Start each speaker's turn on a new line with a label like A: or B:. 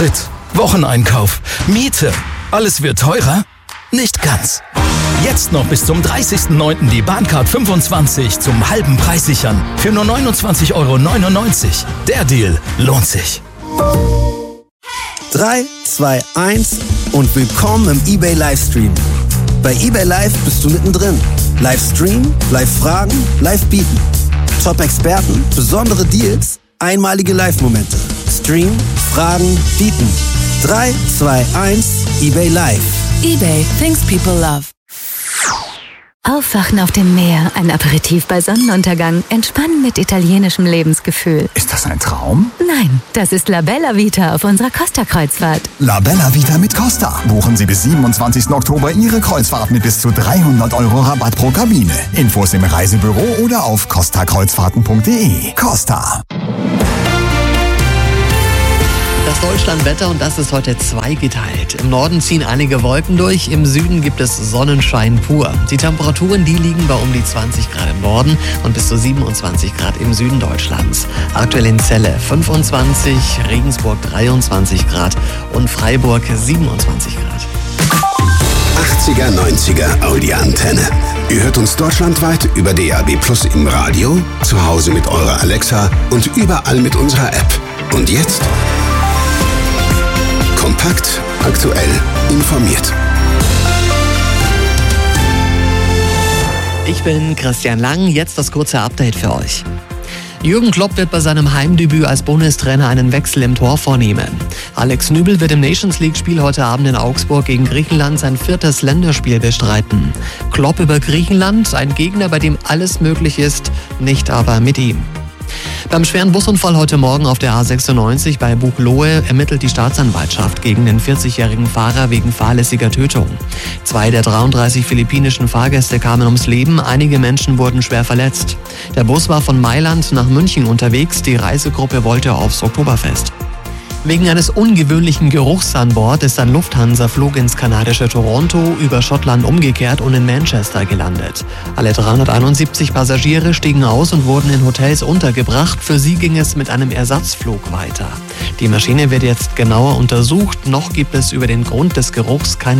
A: Sprit, Wocheneinkauf, Miete. Alles wird teurer? Nicht ganz. Jetzt noch bis zum 30.09. die Bahncard 25 zum halben Preis sichern. Für nur 29,99 €. Der Deal lohnt sich.
B: 3, 2, 1 und willkommen im eBay Livestream. Bei eBay Live bist du mittendrin. Live streamen, live fragen, live bieten. Top-Experten, besondere Deals, einmalige Live-Momente. Stream, fragen, bieten. 3, 2, 1, eBay Live.
C: eBay, things people love.
D: Aufwachen auf dem Meer, ein Aperitif bei Sonnenuntergang, entspannen mit italienischem Lebensgefühl.
E: Ist das ein Traum?
D: Nein, das ist La Bella Vita auf unserer Costa-Kreuzfahrt.
E: La Bella Vita mit Costa. Buchen Sie bis 27. Oktober Ihre Kreuzfahrt mit bis zu 300 € Rabatt pro Kabine. Infos im Reisebüro oder auf costakreuzfahrten.de. Costa.
F: Das Deutschlandwetter, und das ist heute zweigeteilt. Im Norden ziehen einige Wolken durch, im Süden gibt es Sonnenschein pur. Die Temperaturen, die liegen bei um die 20 Grad im Norden und bis zu 27 Grad im Süden Deutschlands. Aktuell in Celle 25, Regensburg 23 Grad und Freiburg 27 Grad.
G: 80er, 90er Audi-Antenne. Ihr hört uns deutschlandweit über DAB+ im Radio, zu Hause mit eurer Alexa und überall mit unserer App. Und jetzt? Kompakt, aktuell, informiert.
F: Ich bin Christian Lang, jetzt das kurze Update für euch. Jürgen Klopp wird bei seinem Heimdebüt als Bundestrainer einen Wechsel im Tor vornehmen. Alex Nübel wird im Nations-League-Spiel heute Abend in Augsburg gegen Griechenland sein 4. Länderspiel bestreiten. Klopp über Griechenland, ein Gegner, bei dem alles möglich ist, nicht aber mit ihm. Beim schweren Busunfall heute Morgen auf der A96 bei Buchloe ermittelt die Staatsanwaltschaft gegen den 40-jährigen Fahrer wegen fahrlässiger Tötung. 2 der 33 philippinischen Fahrgäste kamen ums Leben, einige Menschen wurden schwer verletzt. Der Bus war von Mailand nach München unterwegs, die Reisegruppe wollte aufs Oktoberfest. Wegen eines ungewöhnlichen Geruchs an Bord ist ein Lufthansa-Flug ins kanadische Toronto über Schottland umgekehrt und in Manchester gelandet. Alle 371 Passagiere stiegen aus und wurden in Hotels untergebracht. Für sie ging es mit einem Ersatzflug weiter. Die Maschine wird jetzt genauer untersucht. Noch gibt es über den Grund des Geruchs keine